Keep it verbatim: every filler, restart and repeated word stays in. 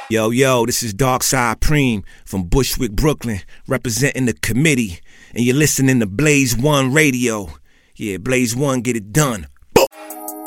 Yo, yo, this is Darkside Preem from Bushwick, Brooklyn, representing the committee, and you're listening to Blaze One Radio. Yeah, Blaze One, get it done.